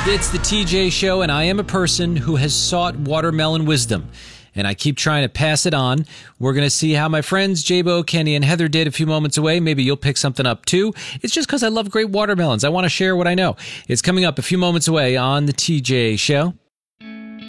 It's the TJ Show, and I am a person who has sought watermelon wisdom, and I keep trying to pass it on. We're going to see how my friends Jabo, Kenny, and Heather did a few moments away. Maybe you'll pick something up too. It's just because I love great watermelons. I want to share what I know. It's coming up a few moments away on the TJ Show.